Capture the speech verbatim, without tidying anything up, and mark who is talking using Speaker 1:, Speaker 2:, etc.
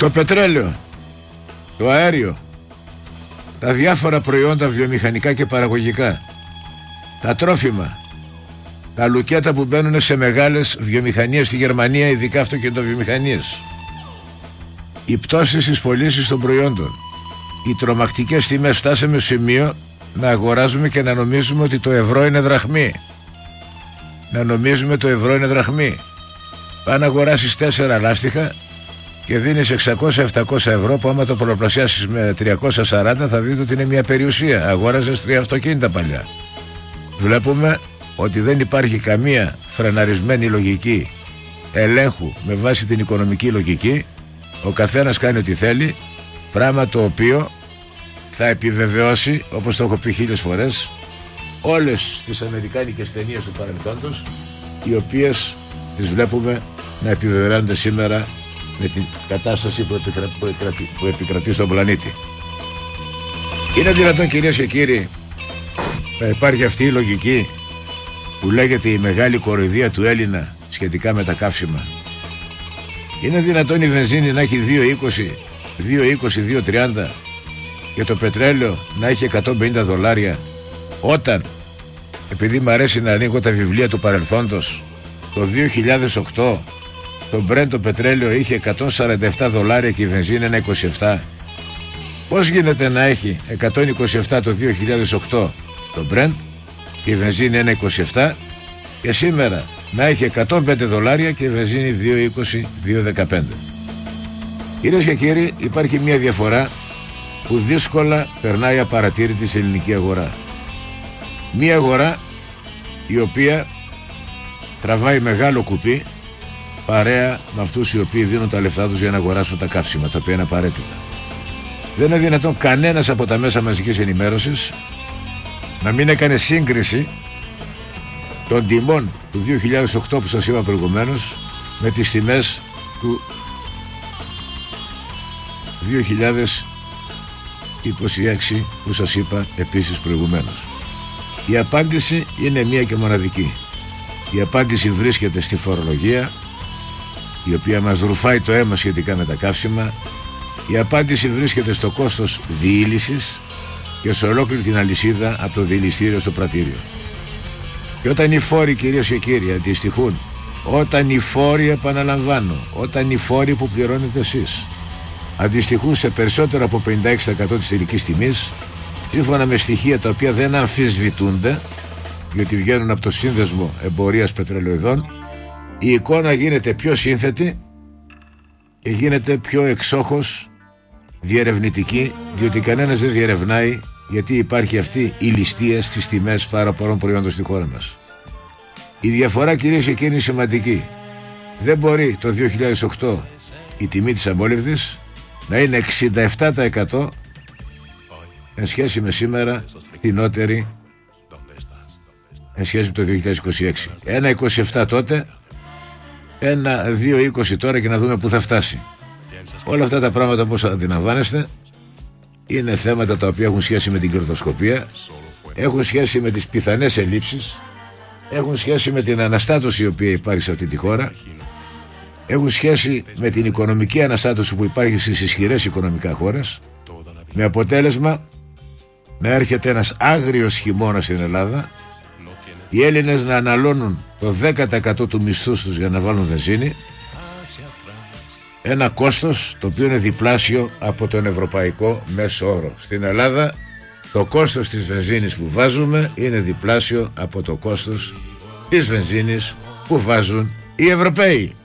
Speaker 1: Το πετρέλαιο, το αέριο, τα διάφορα προϊόντα βιομηχανικά και παραγωγικά, τα τρόφιμα, τα λουκέτα που μπαίνουν σε μεγάλες βιομηχανίες στη Γερμανία, ειδικά αυτοκινητοβιομηχανίες, οι πτώσεις στις πωλήσεις των προϊόντων, οι τρομακτικές τιμές. Φτάσαμε στο σημείο να αγοράζουμε και να νομίζουμε ότι το ευρώ είναι δραχμή. Να νομίζουμε το ευρώ είναι δραχμή. Πάνε να αγοράσεις τέσσερα λάστιχα και δίνεις εξακόσια με επτακόσια ευρώ, που άμα το πολλαπλασιάσεις με τριακόσια σαράντα θα δείτε ότι είναι μια περιουσία. Αγόραζες τρία αυτοκίνητα παλιά. Βλέπουμε ότι δεν υπάρχει καμία φρεναρισμένη λογική ελέγχου με βάση την οικονομική λογική. Ο καθένας κάνει ό,τι θέλει, πράγμα το οποίο θα επιβεβαιώσει, όπως το έχω πει χίλιες φορές, όλες τις αμερικάνικες ταινίες του παρελθόντος, οι οποίες τις βλέπουμε να επιβεβαιώνονται σήμερα με την κατάσταση που, επικρα... που, επικρατεί... που επικρατεί στον πλανήτη. Είναι δυνατόν, κυρίες και κύριοι, να υπάρχει αυτή η λογική που λέγεται η μεγάλη κοροϊδία του Έλληνα σχετικά με τα καύσιμα? Είναι δυνατόν η βενζίνη να έχει δύο είκοσι, δύο είκοσι, δύο τριάντα και το πετρέλαιο να έχει εκατόν πενήντα δολάρια, όταν, επειδή μου αρέσει να ανοίγω τα βιβλία του παρελθόντος, το δύο χιλιάδες οκτώ το Brent το πετρέλαιο είχε εκατόν σαράντα επτά δολάρια και η βενζίνη ένα είκοσι επτά? Πώς γίνεται να έχει εκατόν είκοσι επτά το δύο χιλιάδες οκτώ το Brent και η βενζίνη ένα είκοσι επτά, και σήμερα να έχει εκατόν πέντε δολάρια και η βενζίνη δύο είκοσι, δύο δεκαπέντε? Κυρίες και κύριοι, υπάρχει μια διαφορά που δύσκολα περνάει απαρατήρητη στην ελληνική αγορά. Μια αγορά η οποία τραβάει μεγάλο κουπί παρέα με αυτούς οι οποίοι δίνουν τα λεφτά τους για να αγοράσουν τα καύσιμα, τα οποία είναι απαραίτητα. Δεν είναι δυνατόν κανένας από τα μέσα μαζικής ενημέρωσης να μην έκανε σύγκριση των τιμών του δύο χιλιάδες οκτώ που σας είπα προηγουμένως με τις τιμές του δύο χιλιάδες είκοσι έξι που σας είπα επίσης προηγουμένως. Η απάντηση είναι μία και μοναδική. Η απάντηση βρίσκεται στη φορολογία, η οποία μας ρουφάει το αίμα σχετικά με τα καύσιμα. Η απάντηση βρίσκεται στο κόστος διήλυσης και σε ολόκληρη την αλυσίδα από το διηληστήριο στο πρατήριο. Και όταν οι φόροι, κυρίες και κύριοι, αντιστοιχούν, όταν οι φόροι, επαναλαμβάνω, όταν οι φόροι που πληρώνετε εσείς αντιστοιχούν σε περισσότερο από πενήντα έξι τοις εκατό της τελικής τιμής, σύμφωνα με στοιχεία τα οποία δεν αμφισβητούνται, διότι βγαίνουν από το Σύνδεσμο Εμπορίας Πετρελαιοειδών, η εικόνα γίνεται πιο σύνθετη και γίνεται πιο εξόχως διερευνητική, διότι κανένας δεν διερευνάει γιατί υπάρχει αυτή η ληστεία στις τιμές πάρα πολλών προϊόντων στη χώρα μας. Η διαφορά, κυρίες και κύριοι, είναι σημαντική. Δεν μπορεί το δύο χιλιάδες οκτώ η τιμή της αμόλυβδης να είναι εξήντα επτά τοις εκατό εν σχέση με σήμερα φτηνότερη εν σχέση με το δύο χιλιάδες είκοσι έξι. ένα είκοσι επτά τότε, ένα δύο είκοσι τώρα, και να δούμε πού θα φτάσει. Όλα αυτά τα πράγματα, όπως αντιλαμβάνεστε, είναι θέματα τα οποία έχουν σχέση με την κερδοσκοπία, έχουν σχέση με τις πιθανές ελλείψεις, έχουν σχέση με την αναστάτωση η οποία υπάρχει σε αυτή τη χώρα, έχουν σχέση με την οικονομική αναστάτωση που υπάρχει στις ισχυρές οικονομικά χώρες, με αποτέλεσμα να έρχεται ένας άγριος χειμώνας στην Ελλάδα, οι Έλληνες να αναλώνουν το δέκα τοις εκατό του μισθού τους για να βάλουν βενζίνη, ένα κόστος το οποίο είναι διπλάσιο από τον ευρωπαϊκό μέσο όρο. Στην Ελλάδα το κόστος της βενζίνης που βάζουμε είναι διπλάσιο από το κόστος της βενζίνης που βάζουν οι Ευρωπαίοι.